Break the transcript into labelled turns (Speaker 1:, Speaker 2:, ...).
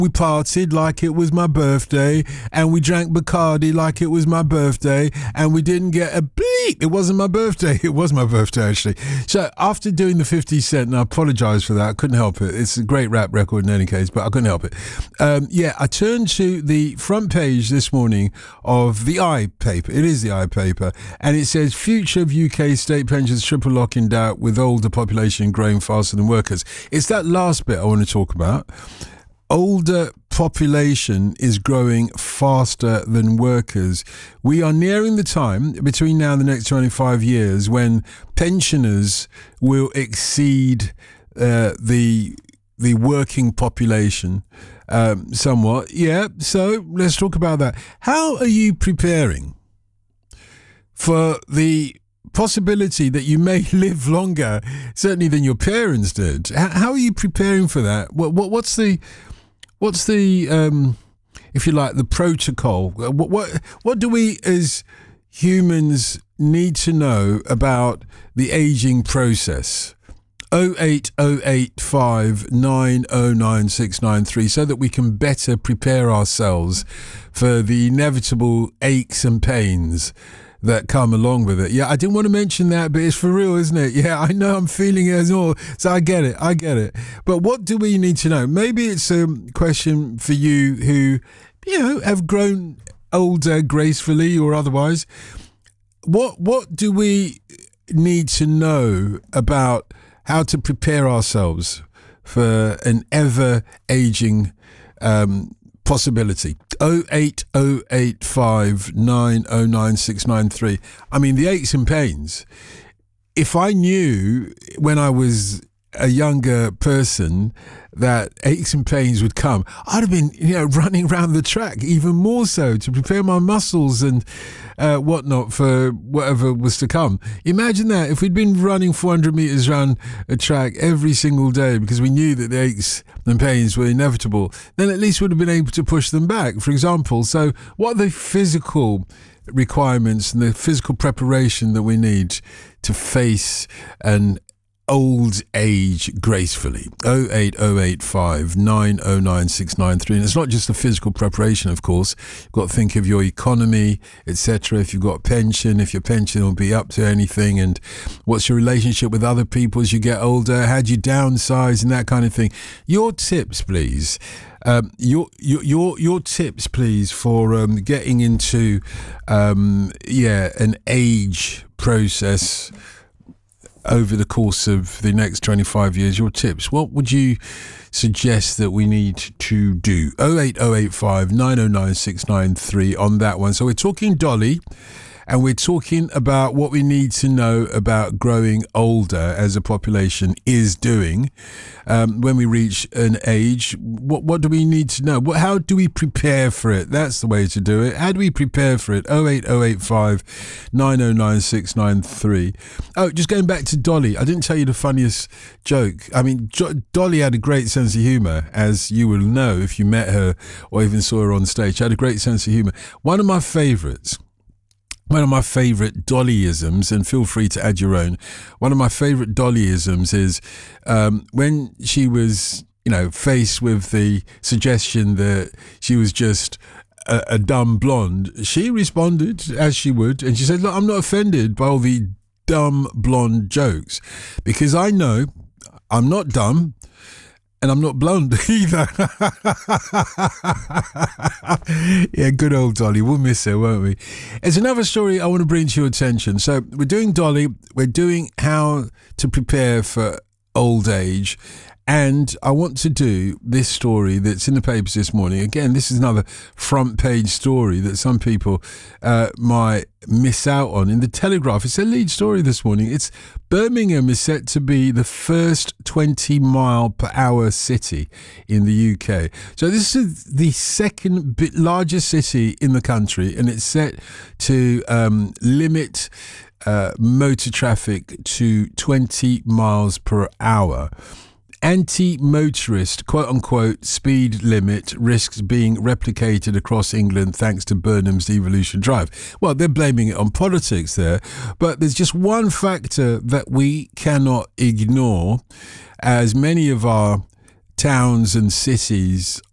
Speaker 1: We partied like it was my birthday, and we drank Bacardi like it was my birthday, and we didn't get a bleep. It wasn't my birthday. It was my birthday, actually. So after doing the 50 Cent, and I apologise for that, I couldn't help it. It's a great rap record in any case, but I couldn't help it. I turned to the front page this morning of the I-Paper. It is the I-Paper, and it says, future of UK state pensions triple lock in doubt with older population growing faster than workers. It's that last bit I want to talk about. Older population is growing faster than workers. We are nearing the time between now and the next 25 years when pensioners will exceed the working population somewhat. Yeah, so let's talk about that. How are you preparing for the possibility that you may live longer, certainly than your parents did? How are you preparing for that? What's the if you like, the protocol? What do we as humans need to know about the aging process? 08085 909 693 so that we can better prepare ourselves for the inevitable aches and pains that come along with it. Yeah, I didn't want to mention that, but it's for real, isn't it? Yeah, I know, I'm feeling it as well. So I get it. But what do we need to know? Maybe it's a question for you who, have grown older gracefully or otherwise. What do we need to know about how to prepare ourselves for an ever-aging possibility? 08085 909 693. I mean, the aches and pains. If I knew when I was a younger person that aches and pains would come, I'd have been, running around the track even more so to prepare my muscles and whatnot for whatever was to come. Imagine that if we'd been running 400 meters around a track every single day because we knew that the aches and pains were inevitable, then at least we'd have been able to push them back, for example. So what are the physical requirements and the physical preparation that we need to face an old age gracefully? 08085 909 693. And it's not just the physical preparation, of course. You've got to think of your economy, etc. If you've got a pension, if your pension will be up to anything, and what's your relationship with other people as you get older? How do you downsize and that kind of thing? Your tips, please. Your tips, please, for getting into an age process over the course of the next 25 years. Your tips. What would you suggest that we need to do? 08085 909 693 on that one. So we're talking Dolly, and we're talking about what we need to know about growing older as a population is doing when we reach an age. What do we need to know? How do we prepare for it? That's the way to do it. How do we prepare for it? 08085 909 693. Oh, just going back to Dolly, I didn't tell you the funniest joke. I mean, Dolly had a great sense of humour, as you will know if you met her or even saw her on stage. She had a great sense of humour. One of my favourite Dollyisms, and feel free to add your own. One of my favourite Dollyisms is when she was, faced with the suggestion that she was just a dumb blonde, she responded as she would, and she said, look, I'm not offended by all the dumb blonde jokes because I know I'm not dumb. And I'm not blonde either. Yeah, good old Dolly. We'll miss her, won't we? There's another story I want to bring to your attention. So we're doing Dolly. We're doing how to prepare for old age. And I want to do this story that's in the papers this morning. Again, this is another front page story that some people might miss out on. In the Telegraph, it's a lead story this morning. It's Birmingham is set to be the first 20-mile-per-hour city in the UK. So this is the second largest city in the country, and it's set to limit motor traffic to 20 miles per hour. Anti-motorist, quote-unquote, speed limit risks being replicated across England thanks to Burnham's devolution drive. Well, they're blaming it on politics there, but there's just one factor that we cannot ignore, as many of our towns and cities